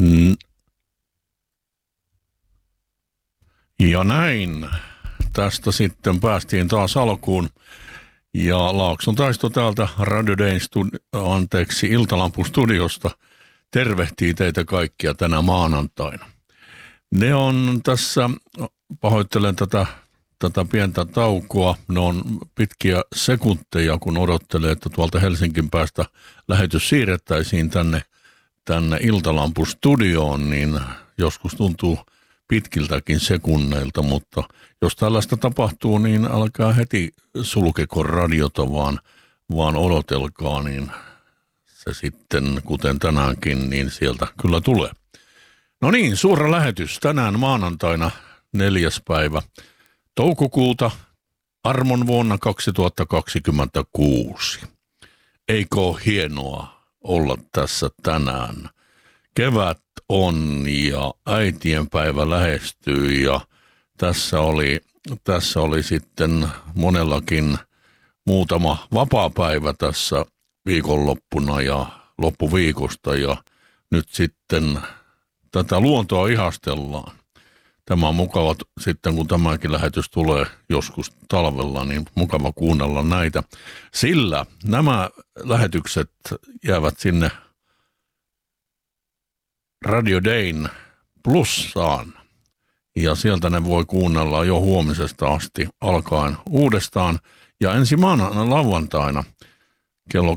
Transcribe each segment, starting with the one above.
Mm, Ja näin. Tästä sitten päästiin taas alkuun. Ja Laakson Taisto täältä Radio Dayn Iltalampustudiosta tervehtii teitä kaikkia tänä maanantaina. Ne on tässä, pahoittelen tätä pientä taukoa, ne on pitkiä sekunteja, kun odottelee, että tuolta Helsingin päästä lähetys siirrettäisiin tänne Iltalampustudioon, niin joskus tuntuu pitkiltäkin sekunneilta, mutta jos tällaista tapahtuu, niin älkää heti sulkeko radiota, vaan odotelkaa, niin se sitten, kuten tänäänkin, niin sieltä kyllä tulee. No niin, suora lähetys tänään maanantaina 4. päivä toukokuuta armon vuonna 2026. Eikö ole hienoa olla tässä tänään? Kevät on ja äitienpäivä lähestyy ja tässä oli sitten monellakin muutama vapaapäivä tässä viikonloppuna ja loppuviikosta ja nyt sitten tätä luontoa ihastellaan. Tämä on mukava sitten, kun tämäkin lähetys tulee joskus talvella, niin mukava kuunnella näitä. Sillä nämä lähetykset jäävät sinne Radio Dayn plussaan. Ja sieltä ne voi kuunnella jo huomisesta asti alkaen uudestaan. Ja ensi lauantaina kello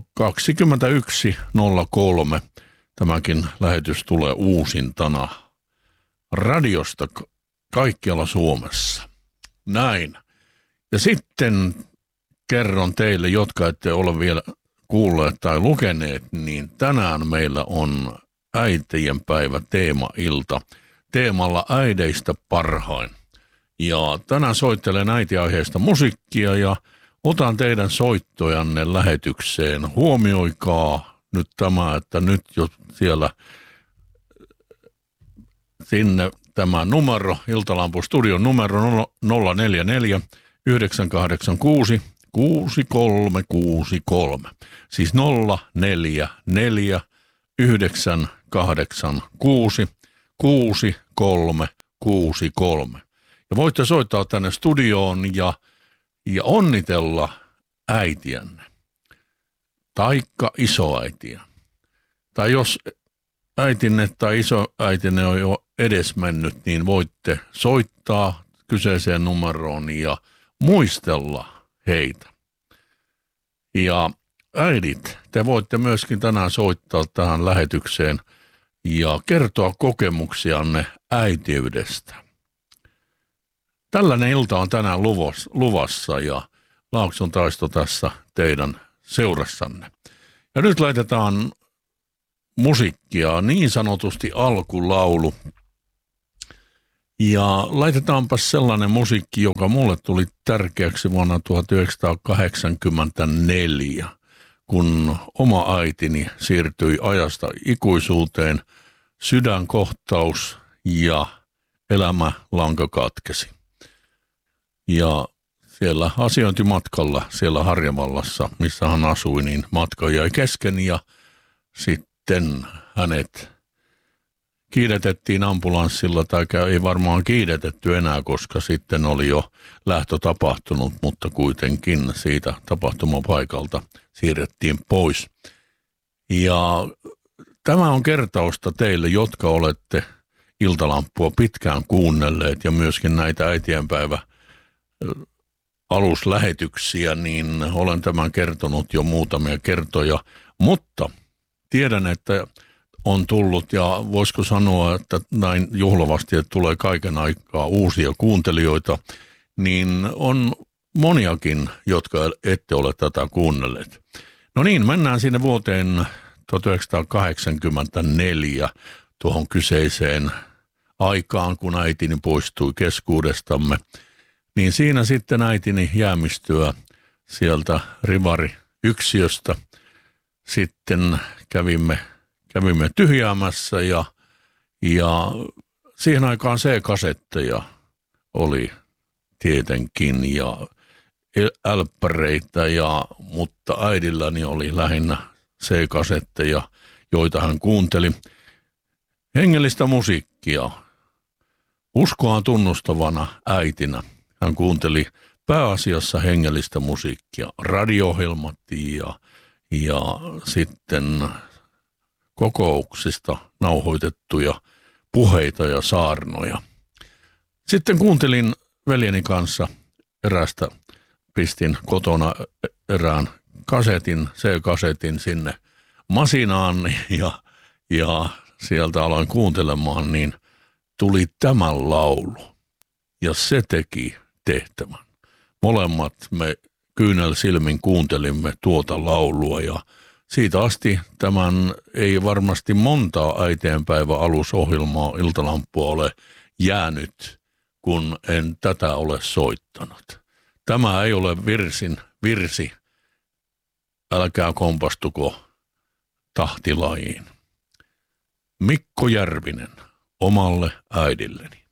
21.03 tämäkin lähetys tulee uusintana radiosta kaikkialla Suomessa. Näin. Ja sitten kerron teille, jotka ette ole vielä kuulleet tai lukeneet, niin tänään meillä on äitien päivä teemailta teemalla äideistä parhain. Ja tänään soittelen äitiaiheesta musiikkia ja otan teidän soittojanne lähetykseen. Huomioikaa nyt tämä, että nyt jo siellä sinne tämä numero, Iltalampustudion numero 044 986 6363. Siis 044 986 6363. Ja voitte soittaa tänne studioon ja onnitella äitiänne. Taikka isoäitiä. Tai jos äitinne tai isoäitinne on jo edesmennyt, niin voitte soittaa kyseiseen numeroon ja muistella heitä. Ja äidit, te voitte myöskin tänään soittaa tähän lähetykseen ja kertoa kokemuksianne äitiydestä. Tällainen ilta on tänään luvassa ja Laakson Taisto tässä teidän seurassanne. Ja nyt laitetaan musiikkia, niin sanotusti alkulaulu. Ja laitetaanpa sellainen musiikki, joka mulle tuli tärkeäksi vuonna 1984, kun oma äitini siirtyi ajasta ikuisuuteen, sydänkohtaus ja elämälanka katkesi. Ja siellä asiointimatkalla, siellä Harjavallassa, missä hän asui, niin matka jäi kesken ja sitten hänet kiidetettiin ambulanssilla, tai ei varmaan kiidetetty enää, koska sitten oli jo lähtö tapahtunut, mutta kuitenkin siitä tapahtumapaikalta siirrettiin pois. Ja tämä on kertausta teille, jotka olette Iltalamppua pitkään kuunnelleet ja myöskin näitä äitienpäivä aluslähetyksiä, niin olen tämän kertonut jo muutamia kertoja, mutta tiedän, että on tullut ja voisiko sanoa, että näin juhlavasti, että tulee kaiken aikaa uusia kuuntelijoita, niin on moniakin, jotka ette ole tätä kuunnelleet. No niin, mennään sinne vuoteen 1984 tuohon kyseiseen aikaan, kun äitini poistui keskuudestamme. Niin siinä sitten äitini jäämistyä sieltä rivariyksiöstä sitten kävimme tyhjäämässä ja siihen aikaan C-kasetteja oli tietenkin ja älppäreitä, mutta äidilläni oli lähinnä C-kasetteja, joita hän kuunteli. Hengellistä musiikkia. Uskoaan tunnustavana äitinä hän kuunteli pääasiassa hengellistä musiikkia, radio-ohjelmat ja sitten kokouksista nauhoitettuja puheita ja saarnoja. Sitten kuuntelin veljeni kanssa pistin kotona erään C-kasetin sinne masinaan ja sieltä aloin kuuntelemaan, niin tuli tämän laulu ja se teki tehtävän. Molemmat me kyynelsilmin kuuntelimme tuota laulua ja siitä asti tämän ei varmasti montaa äitienpäivä alusohjelmaa Iltalamppua ole jäänyt, kun en tätä ole soittanut. Tämä ei ole virsi, älkää kompastuko tahtilajiin. Mikko Järvinen, omalle äidilleni.